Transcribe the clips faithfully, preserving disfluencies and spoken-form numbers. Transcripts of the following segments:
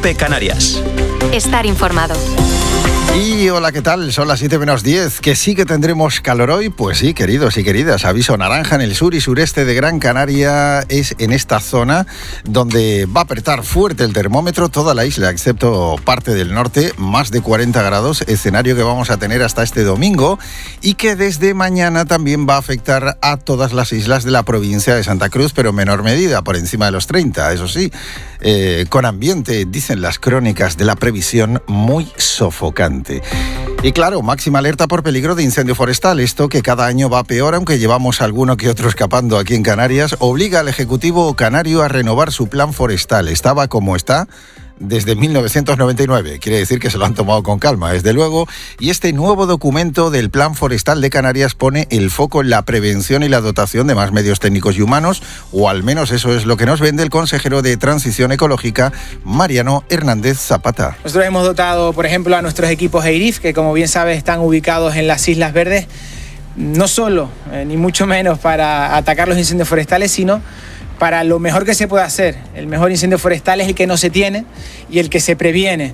COPE Canarias. Estar informado. Y hola, ¿qué tal? Son las siete menos diez. ¿Que sí que tendremos calor hoy? Pues sí, queridos y queridas. Aviso naranja en el sur y sureste de Gran Canaria. Es en esta zona donde va a apretar fuerte el termómetro toda la isla, excepto parte del norte. Más de cuarenta grados, escenario que vamos a tener hasta este domingo y que desde mañana también va a afectar a todas las islas de la provincia de Santa Cruz, pero en menor medida, por encima de los treinta, eso sí. Eh, con ambiente, dicen las crónicas de la previsión, muy sofocante. Y claro, máxima alerta por peligro de incendio forestal. Esto, que cada año va peor, aunque llevamos alguno que otro escapando aquí en Canarias, obliga al Ejecutivo canario a renovar su plan forestal. Estaba como está desde mil novecientos noventa y nueve. Quiere decir que se lo han tomado con calma, desde luego. Y este nuevo documento del Plan Forestal de Canarias pone el foco en la prevención y la dotación de más medios técnicos y humanos, o al menos eso es lo que nos vende el consejero de Transición Ecológica, Mariano Hernández Zapata. Nosotros hemos dotado, por ejemplo, a nuestros equipos EIRIF, que como bien sabes están ubicados en las Islas Verdes, no solo, eh, ni mucho menos para atacar los incendios forestales, sino para lo mejor que se puede hacer. El mejor incendio forestal es el que no se tiene y el que se previene.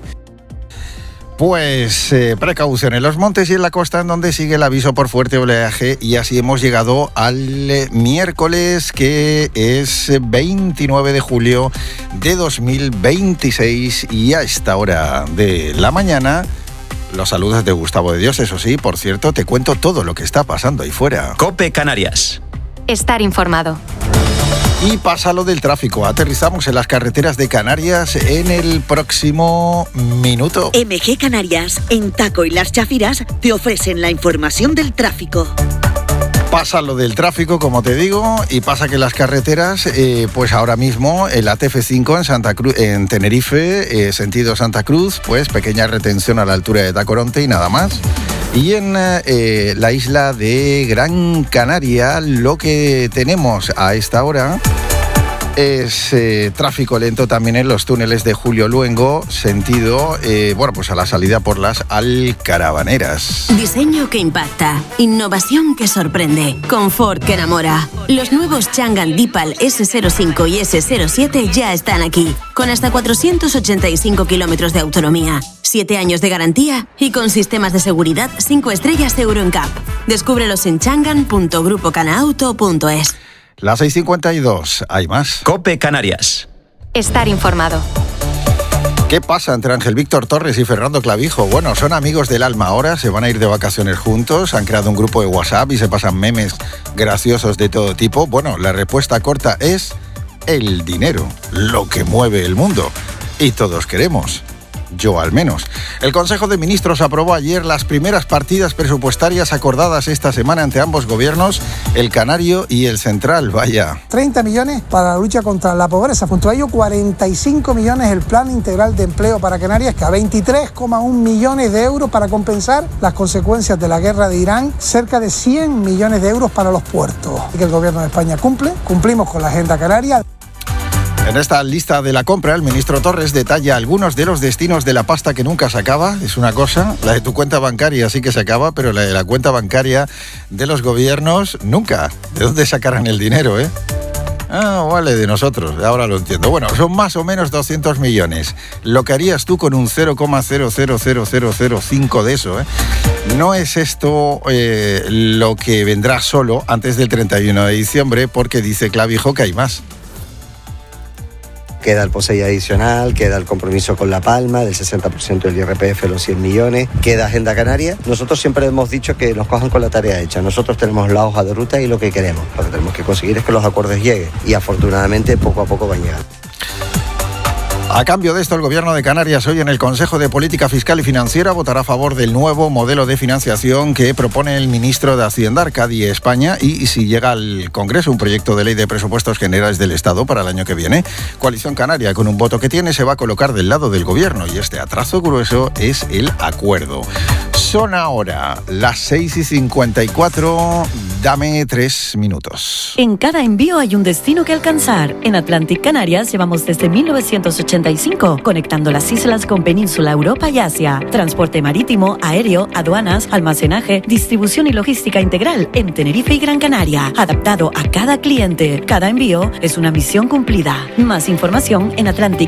Pues eh, precaución en los montes y en la costa, en donde sigue el aviso por fuerte oleaje, y así hemos llegado al eh, miércoles, que es veintinueve de julio de dos mil veintiséis, y a esta hora de la mañana los saludos de Gustavo de Dios. Eso sí, por cierto, te cuento todo lo que está pasando ahí fuera. COPE Canarias. Estar informado. Y pasa lo del tráfico. Aterrizamos en las carreteras de Canarias en el próximo minuto. M G Canarias, en Taco y Las Chafiras, te ofrecen la información del tráfico. Pasa lo del tráfico, como te digo, y pasa que las carreteras, eh, pues ahora mismo el A T F cinco en Santa Cruz, en Tenerife, eh, sentido Santa Cruz, pues pequeña retención a la altura de Tacoronte y nada más. Y en eh, la isla de Gran Canaria, lo que tenemos a esta hora es eh, tráfico lento también en los túneles de Julio Luengo, sentido, eh, bueno, pues a la salida por las Alcaravaneras. Diseño que impacta, innovación que sorprende, confort que enamora. Los nuevos Changan Deepal ese cero cinco y ese cero siete ya están aquí, con hasta cuatrocientos ochenta y cinco kilómetros de autonomía, siete años de garantía y con sistemas de seguridad cinco estrellas Euro N C A P. Descúbrelos en changan punto grupo canauto punto es. Las seis cincuenta y dos, hay más. COPE Canarias. Estar informado. ¿Qué pasa entre Ángel Víctor Torres y Fernando Clavijo? Bueno, son amigos del alma ahora, se van a ir de vacaciones juntos, han creado un grupo de WhatsApp y se pasan memes graciosos de todo tipo. Bueno, la respuesta corta es el dinero, lo que mueve el mundo. Y todos queremos. Yo al menos. El Consejo de Ministros aprobó ayer las primeras partidas presupuestarias acordadas esta semana entre ambos gobiernos, el canario y el central. Vaya. treinta millones para la lucha contra la pobreza. Junto a ello, cuarenta y cinco millones el Plan Integral de Empleo para Canarias, que a veintitrés coma uno millones de euros para compensar las consecuencias de la guerra de Irán, cerca de cien millones de euros para los puertos. Y que el gobierno de España cumple, cumplimos con la agenda canaria. En esta lista de la compra, el ministro Torres detalla algunos de los destinos de la pasta que nunca se acaba. Es una cosa, la de tu cuenta bancaria sí que se acaba, pero la de la cuenta bancaria de los gobiernos nunca. ¿De dónde sacarán el dinero, eh? Ah, vale, de nosotros, ahora lo entiendo. Bueno, son más o menos doscientos millones. Lo que harías tú con un cero coma cero cero cero cero cero cinco de eso, ¿eh? No es esto eh, lo que vendrá solo antes del treinta y uno de diciembre, porque dice Clavijo que hay más. Queda el P O S E I adicional, queda el compromiso con La Palma del sesenta por ciento del I R P F, los cien millones, queda Agenda Canaria. Nosotros siempre hemos dicho que nos cojan con la tarea hecha. Nosotros tenemos la hoja de ruta y lo que queremos. Lo que tenemos que conseguir es que los acuerdos lleguen y afortunadamente poco a poco van llegando. A cambio de esto, el Gobierno de Canarias hoy en el Consejo de Política Fiscal y Financiera votará a favor del nuevo modelo de financiación que propone el ministro de Hacienda, Arcadi España, y si llega al Congreso un proyecto de ley de presupuestos generales del Estado para el año que viene, Coalición Canaria, con un voto que tiene, se va a colocar del lado del Gobierno, y este atraso grueso es el acuerdo. Son ahora las seis y cincuenta y cuatro, dame tres minutos. En cada envío hay un destino que alcanzar. En Atlantic Canarias llevamos desde mil novecientos ochenta y cinco, conectando las islas con Península, Europa y Asia. Transporte marítimo, aéreo, aduanas, almacenaje, distribución y logística integral en Tenerife y Gran Canaria, adaptado a cada cliente. Cada envío es una misión cumplida. Más información en atlantic